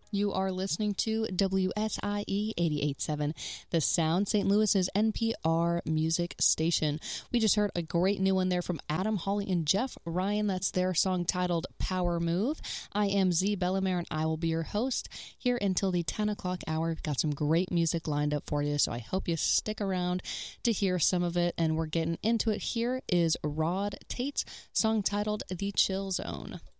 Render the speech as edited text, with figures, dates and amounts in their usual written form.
You are listening to WSIE 88.7, the Sound, St. Louis's NPR music station. We just heard a great new one there from Adam Hawley and Jeff Ryan. That's their song titled Power Move. I am Z Bellamere, and I will be your host here until the 10 o'clock hour. We've got some great music lined up for you, so I hope you stick around to hear some of it, and we're getting into it. Here is Rod Tate's song titled The Chill Zone.